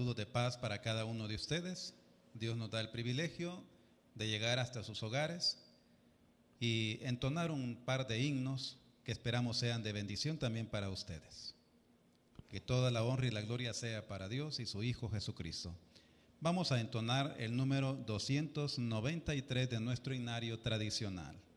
saludos de paz para cada uno de ustedes. Dios nos da el privilegio de llegar hasta sus hogares y entonar un par de himnos que esperamos sean de bendición también para ustedes. Que toda la honra y la gloria sea para Dios y su Hijo Jesucristo. Vamos a entonar el número 293 de nuestro himnario tradicional.